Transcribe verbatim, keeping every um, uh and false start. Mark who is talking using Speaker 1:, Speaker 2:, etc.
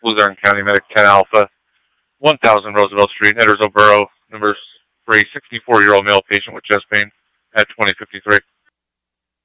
Speaker 1: Luzerne County Medic ten Alpha, one thousand Roosevelt Street, Edwardsville Borough, number three, sixty-four-year-old male patient with chest pain at twenty fifty-three.